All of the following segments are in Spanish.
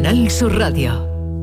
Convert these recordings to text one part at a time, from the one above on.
Canal Sur Radio.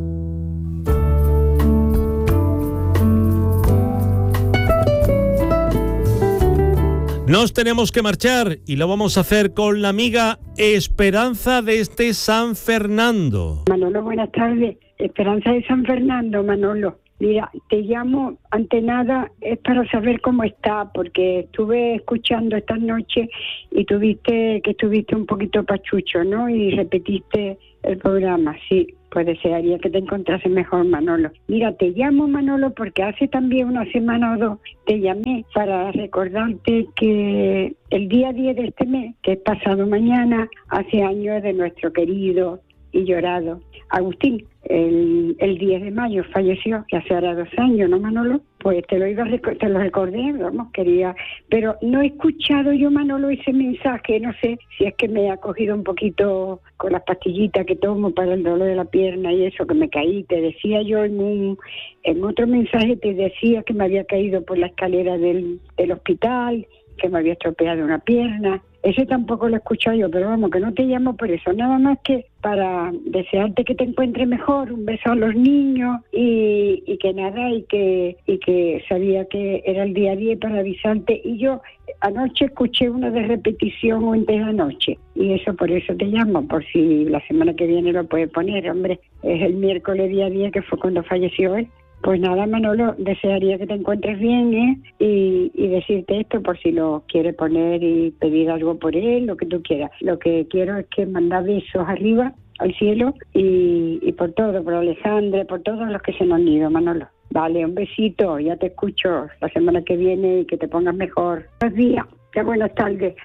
Nos tenemos que marchar y lo vamos a hacer con la amiga Esperanza desde San Fernando. Manolo, buenas tardes. Esperanza de San Fernando, Manolo. Mira, te llamo, ante nada, es para saber cómo está, porque estuve escuchando esta noche y estuviste un poquito pachucho, ¿no? Y repetiste el programa, sí. Pues desearía que te encontrases mejor, Manolo. Mira, te llamo, Manolo, porque hace también una semana o dos te llamé para recordarte que el día 10 de este mes, que es pasado mañana, hace años de nuestro querido y llorado Agustín. El 10 de mayo falleció, que hace ahora 2 años, ¿no, Manolo? Pues te lo recordé, vamos, quería, pero no he escuchado yo, Manolo, ese mensaje, no sé si es que me ha cogido un poquito con las pastillitas que tomo para el dolor de la pierna y eso, que me caí. Te decía yo en otro mensaje, te decía que me había caído por la escalera del hospital, que me había estropeado una pierna. Ese tampoco lo he escuchado yo, pero vamos, que no te llamo por eso, nada más que para desearte que te encuentres mejor, un beso a los niños y que nada, y que sabía que era el día 10 para avisarte. Y yo anoche escuché una de repetición o de la noche, y eso por eso te llamo, por si la semana que viene lo puedes poner, hombre, es el miércoles día 10 que fue cuando falleció él. Pues nada, Manolo, desearía que te encuentres bien, y decirte esto por si lo quieres poner y pedir algo por él, lo que tú quieras. Lo que quiero es que mandar besos arriba, al cielo, y por todo, por Alejandra, por todos los que se nos han ido, Manolo. Vale, un besito, ya te escucho la semana que viene y que te pongas mejor. Buenos días. Qué buenas tardes.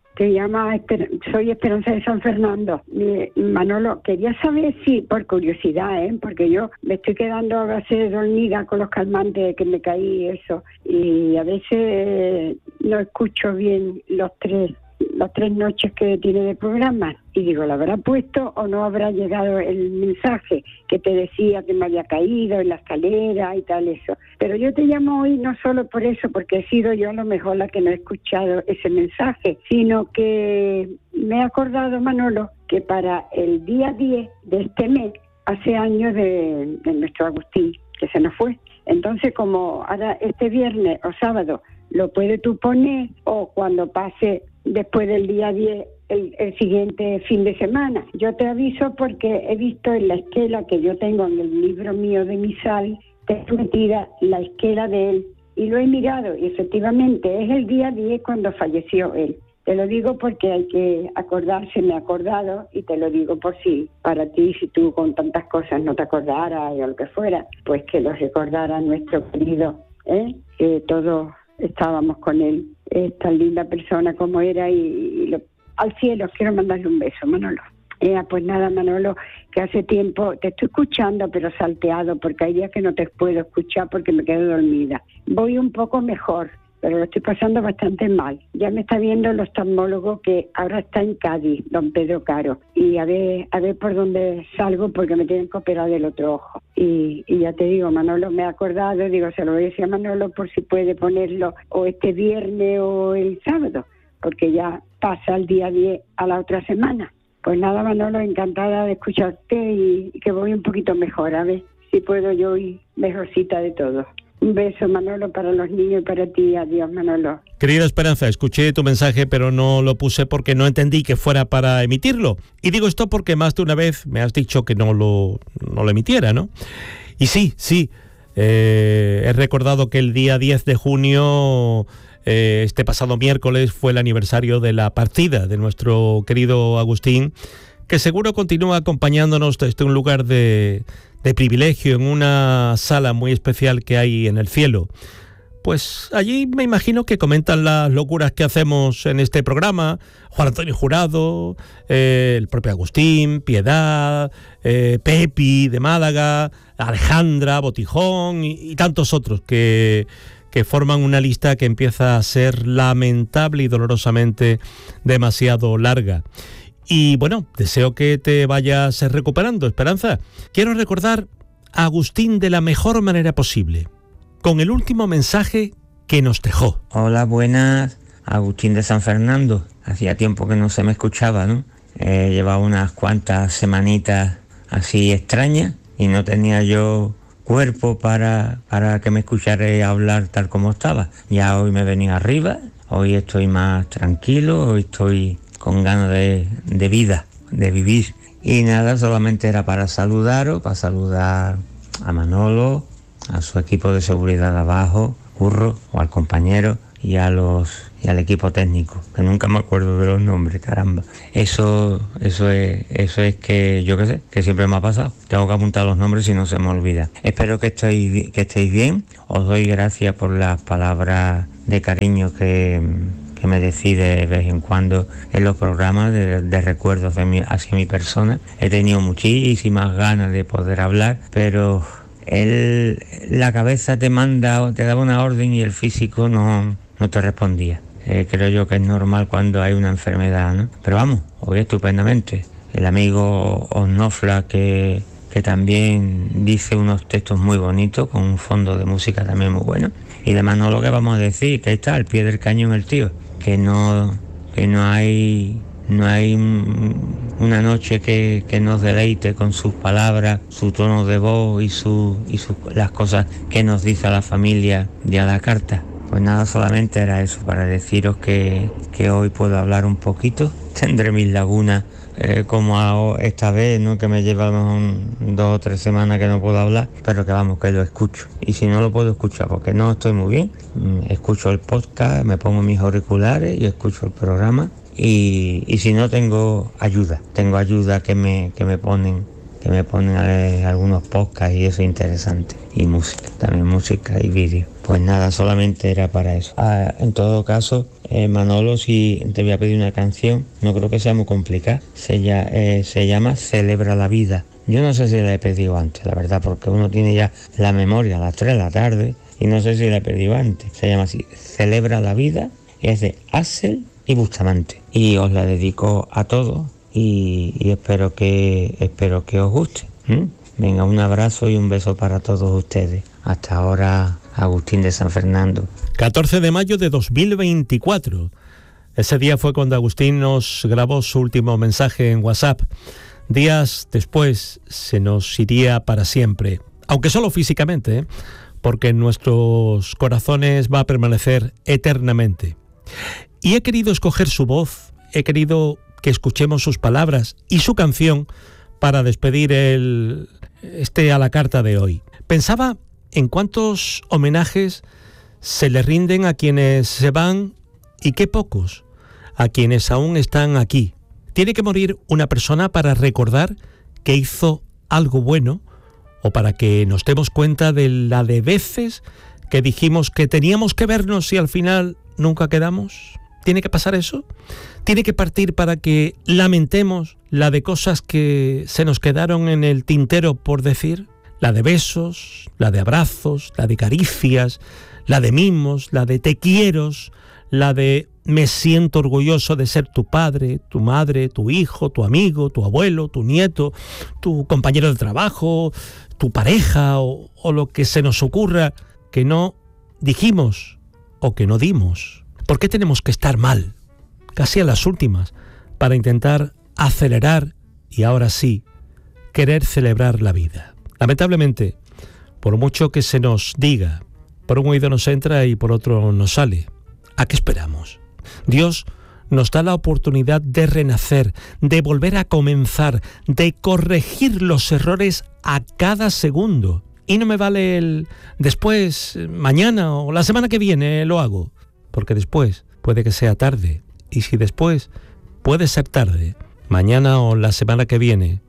Soy Esperanza de San Fernando. Manolo, quería saber si, por curiosidad, porque yo me estoy quedando a veces dormida con los calmantes que me caí y eso, y a veces no escucho bien las tres noches que tiene de programa, y digo, ¿lo habrá puesto o no habrá llegado el mensaje que te decía que me había caído en la escalera y tal, eso? Pero yo te llamo hoy no solo por eso, porque he sido yo a lo mejor la que no he escuchado ese mensaje, sino que me he acordado, Manolo, que para el día 10 de este mes, hace años de nuestro Agustín, que se nos fue. Entonces, como ahora este viernes o sábado lo puedes tú poner, o cuando pase después del día 10, el siguiente fin de semana. Yo te aviso porque he visto en la esquela que yo tengo en el libro mío de misal, está metida la esquela de él, y lo he mirado, y efectivamente es el día 10 cuando falleció él. Te lo digo porque hay que acordarse, me he acordado, y te lo digo por si para ti, si tú con tantas cosas no te acordaras o lo que fuera, pues que lo recordara nuestro querido, que todos estábamos con él, tan linda persona como era, al cielo. Quiero mandarle un beso, Manolo. Pues nada, Manolo, que hace tiempo te estoy escuchando, pero salteado, porque hay días que no te puedo escuchar porque me quedo dormida. Voy un poco mejor, pero lo estoy pasando bastante mal. Ya me está viendo el oftalmólogo, que ahora está en Cádiz, don Pedro Caro, y a ver por dónde salgo, porque me tienen que operar del otro ojo. Y ya te digo, Manolo, me he acordado, digo, se lo voy a decir a Manolo por si puede ponerlo o este viernes o el sábado, porque ya pasa el día 10 a la otra semana. Pues nada, Manolo, encantada de escucharte y que voy un poquito mejor, a ver si puedo yo ir mejorcita de todo. Un beso, Manolo, para los niños y para ti. Adiós, Manolo. Querida Esperanza, escuché tu mensaje, pero no lo puse porque no entendí que fuera para emitirlo. Y digo esto porque más de una vez me has dicho que no lo emitiera, ¿no? Y sí, he recordado que el día 10 de junio, este pasado miércoles, fue el aniversario de la partida de nuestro querido Agustín, que seguro continúa acompañándonos desde un lugar de privilegio en una sala muy especial que hay en el cielo. Pues allí me imagino que comentan las locuras que hacemos en este programa, Juan Antonio Jurado, el propio Agustín, Piedad, Pepi de Málaga, Alejandra, Botijón y tantos otros que forman una lista que empieza a ser lamentable y dolorosamente demasiado larga. Y bueno, deseo que te vayas recuperando, Esperanza. Quiero recordar a Agustín de la mejor manera posible, con el último mensaje que nos dejó. Hola, buenas, Agustín de San Fernando. Hacía tiempo que no se me escuchaba, ¿no? Llevaba unas cuantas semanitas así extraña y no tenía yo cuerpo para que me escuchara hablar tal como estaba. Ya hoy me venía arriba, hoy estoy más tranquilo, hoy estoy con ganas de vida, de vivir. Y nada, solamente era para saludaros, para saludar a Manolo, a su equipo de seguridad de abajo, Curro, o al compañero, y al equipo técnico, que nunca me acuerdo de los nombres, caramba. Eso es que yo qué sé, que siempre me ha pasado. Tengo que apuntar los nombres si no se me olvida. Espero que estéis bien. Os doy gracias por las palabras de cariño que me decís de vez en cuando en los programas de recuerdos hacia mi persona. He tenido muchísimas ganas de poder hablar, pero la cabeza te daba una orden y el físico no te respondía. Creo yo que es normal cuando hay una enfermedad, ¿no? Pero vamos, hoy estupendamente. El amigo Osnofla que también dice unos textos muy bonitos, con un fondo de música también muy bueno. Y de Manolo, que vamos a decir, que está al pie del cañón el tío, que no hay una noche que nos deleite con sus palabras, su tono de voz y las cosas que nos dice a la familia de a la carta. Pues nada, solamente era eso, para deciros que hoy puedo hablar un poquito. Tendré mis lagunas, como esta vez, ¿no? Que me lleva a lo mejor 2 o 3 semanas que no puedo hablar, pero que vamos, que lo escucho. Y si no lo puedo escuchar porque no estoy muy bien, escucho el podcast, me pongo mis auriculares y escucho el programa. Y si no, tengo ayuda que me ponen algunos podcasts y eso es interesante, y música, también música y vídeo. Pues nada, solamente era para eso. En todo caso, Manolo, si te voy a pedir una canción, no creo que sea muy complicada, se llama Celebra la Vida. Yo no sé si la he pedido antes, la verdad, porque uno tiene ya la memoria a las 3 de la tarde y no sé si la he pedido antes. Se llama así, Celebra la Vida, y es de Axel y Bustamante, y os la dedico a todos y espero que os guste. Venga, un abrazo y un beso para todos ustedes. Hasta ahora, Agustín de San Fernando. 14 de mayo de 2024. Ese día fue cuando Agustín nos grabó su último mensaje en WhatsApp. Días después se nos iría para siempre, aunque solo físicamente, porque en nuestros corazones va a permanecer eternamente. Y he querido escoger su voz, he querido que escuchemos sus palabras y su canción para despedir a la carta de hoy. Pensaba en cuántos homenajes se le rinden a quienes se van y qué pocos a quienes aún están aquí. Tiene que morir una persona para recordar que hizo algo bueno o para que nos demos cuenta de la de veces que dijimos que teníamos que vernos y al final nunca quedamos. ¿Tiene que pasar eso? ¿Tiene que partir para que lamentemos la de cosas que se nos quedaron en el tintero por decir? La de besos, la de abrazos, la de caricias, la de mimos, la de te quieros, la de me siento orgulloso de ser tu padre, tu madre, tu hijo, tu amigo, tu abuelo, tu nieto, tu compañero de trabajo, tu pareja o lo que se nos ocurra que no dijimos o que no dimos. ¿Por qué tenemos que estar mal, casi a las últimas, para intentar acelerar y ahora sí, querer celebrar la vida? Lamentablemente, por mucho que se nos diga, por un oído nos entra y por otro nos sale. ¿A qué esperamos? Dios nos da la oportunidad de renacer, de volver a comenzar, de corregir los errores a cada segundo. Y no me vale el después, mañana o la semana que viene lo hago. Porque después puede que sea tarde. Y si después puede ser tarde, mañana o la semana que viene,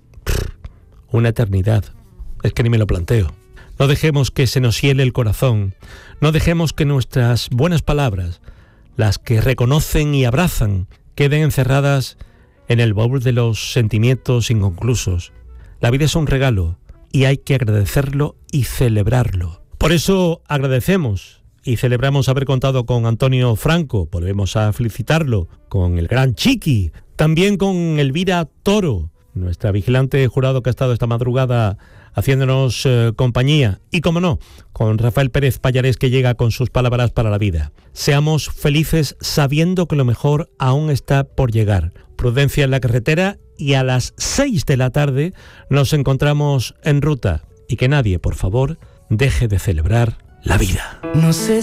una eternidad. Es que ni me lo planteo. No dejemos que se nos hiele el corazón. No dejemos que nuestras buenas palabras, las que reconocen y abrazan, queden encerradas en el baúl de los sentimientos inconclusos. La vida es un regalo y hay que agradecerlo y celebrarlo. Por eso agradecemos y celebramos haber contado con Antonio Franco, volvemos a felicitarlo, con el gran Chiqui, también con Elvira Toro, nuestra vigilante jurado que ha estado esta madrugada haciéndonos compañía. Y como no, con Rafael Pérez Pallarés, que llega con sus palabras para la vida. Seamos felices sabiendo que lo mejor aún está por llegar. Prudencia en la carretera, y a las 6 de la tarde nos encontramos en ruta. Y que nadie, por favor, deje de celebrar la vida. No sé